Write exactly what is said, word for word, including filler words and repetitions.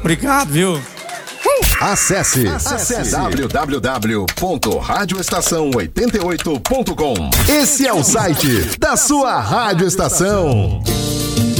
Obrigado, viu? Acesse, Acesse. w w w ponto rádio estação oitenta e oito ponto com. Esse é o site da sua Rádio Estação.